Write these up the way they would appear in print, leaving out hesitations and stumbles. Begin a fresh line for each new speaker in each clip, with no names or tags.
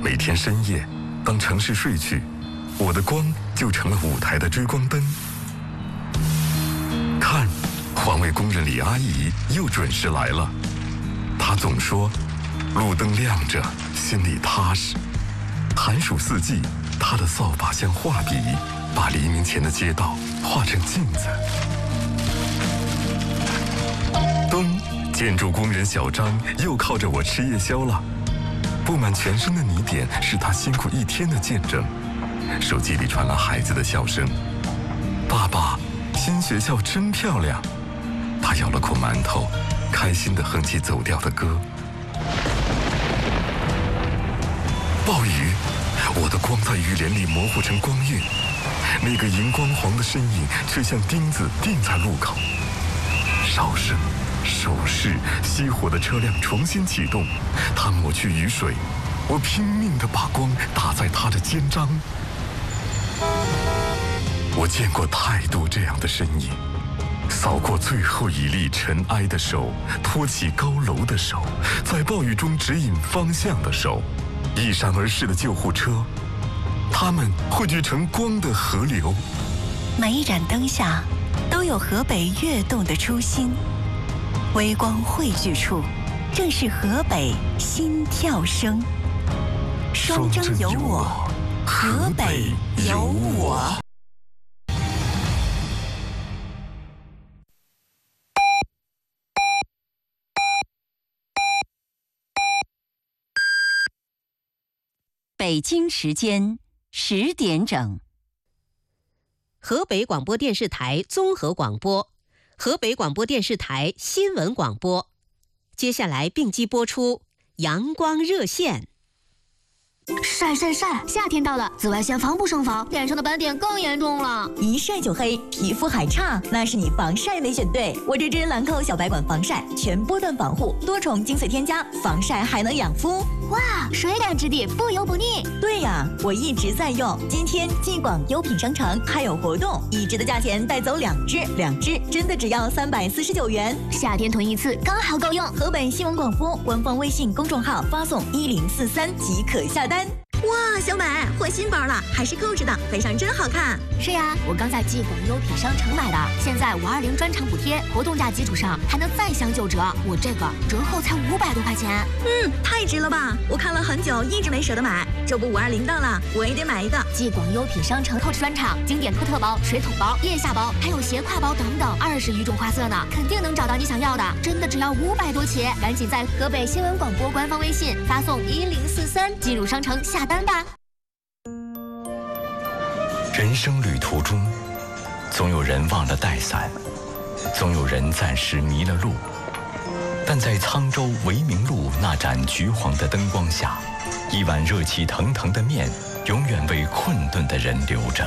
每天深夜，当城市睡去，我的光就成了舞台的追光灯。看，环卫工人李阿姨又准时来了。她总说，路灯亮着，心里踏实。寒暑四季，她的扫把像画笔，把黎明前的街道画成镜子。冬，建筑工人小张又靠着我吃夜宵了。布满全身的泥点是他辛苦一天的见证。手机里传来孩子的笑声：“爸爸，新学校真漂亮。”他咬了口馒头，开心地哼起走调的歌。暴雨，我的光在雨帘里模糊成光晕，那个荧光黄的身影却像钉子钉在路口。哨声、手势，熄火的车辆重新启动，他抹去雨水，我拼命地把光打在他的肩章。我见过太多这样的身影，扫过最后一粒尘埃的手，托起高楼的手，在暴雨中指引方向的手，一闪而逝的救护车，它们汇聚成光的河流。
每一盏灯下都有河北跃动的初心，微光汇聚处，正是河北心跳声。双征有我，河北有我。北京时间10点整。
河北广播电视台综合广播，河北广播电视台新闻广播。接下来并机播出阳光热线。
晒晒晒！夏天到了，紫外线防不胜防，脸上的斑点更严重了。
一晒就黑，皮肤还差，那是你防晒没选对。我这支兰蔻小白管防晒，全波段防护，多重精粹添加，防晒还能养肤。
哇，水感质地，不油不腻。
对呀，我一直在用。今天继广优品商城还有活动，1支的价钱带走2支，2支真的只要349元。
夏天囤一次刚好够用。
河北新闻广播官方微信公众号发送1043即可下单。
哇，小美换新包了，还是购置的，背上真好看。
是呀，我刚在继广优品商城买的，现在520专场补贴，活动价基础上还能再享9折，我这个折后才500多块钱。
太值了吧！我看了很久，一直没舍得买。这不520到了，我也得买一个。
继广优品商城购置专场，经典托特包、水桶包、腋下包，还有斜挎包等等，20余种花色呢，肯定能找到你想要的。真的只要500多起，赶紧在河北新闻广播官方微信发送1043进入商城下单吧。
人生旅途中，总有人忘了带伞，总有人暂时迷了路，但在沧州维明路那盏橘黄的灯光下，一碗热气腾腾的面永远为困顿的人留着。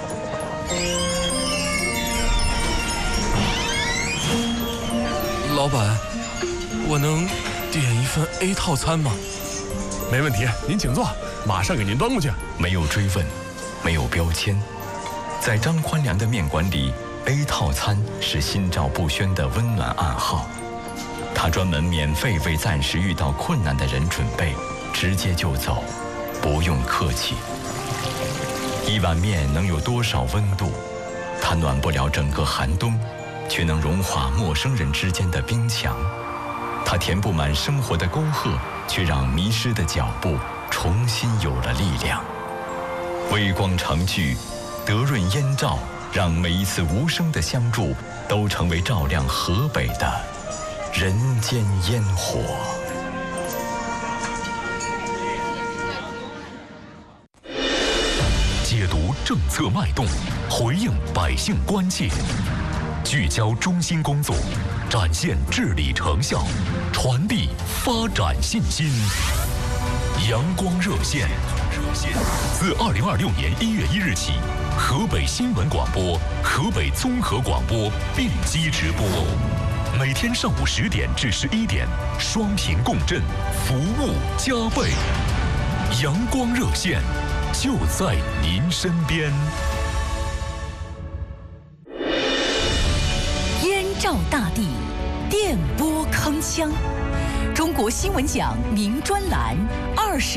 老板，我能点一份 A 套餐吗？
没问题，您请坐，马上给您端过去。
没有追问，没有标签，在张宽良的面馆里 ，A 套餐是心照不宣的温暖暗号。他专门免费为暂时遇到困难的人准备，直接就走，不用客气。一碗面能有多少温度？它暖不了整个寒冬，却能融化陌生人之间的冰墙。它填不满生活的沟壑，却让迷失的脚步重新有了力量。微光成聚，德润烟照，让每一次无声的相助都成为照亮河北的人间烟火。
解读政策脉动，回应百姓关切，聚焦中心工作，展现治理成效，传递发展信心。阳光热线自2026年1月1日起，河北新闻广播、河北综合广播并机直播，每天上午10点至11点，双频共振，服务加倍。阳光热线就在您身边。
燕照大地，电波铿锵。中国新闻奖名专栏20